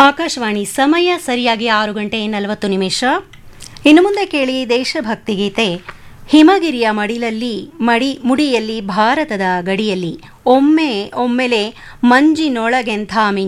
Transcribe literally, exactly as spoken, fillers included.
ಆಕಾಶವಾಣಿ ಸಮಯ ಸರಿಯಾಗಿ ಆರು ಗಂಟೆ ನಲವತ್ತು ನಿಮಿಷ. ಇನ್ನು ಮುಂದೆ ಕೇಳಿ ದೇಶಭಕ್ತಿ ಗೀತೆ. ಹಿಮಗಿರಿಯ ಮಡಿಲಲ್ಲಿ ಮಡಿ ಮುಡಿಯಲ್ಲಿ ಭಾರತದ ಗಡಿಯಲ್ಲಿ ಒಮ್ಮೆ ಒಮ್ಮೆಲೆ ಮಂಜಿನೊಳಗೆಂಥ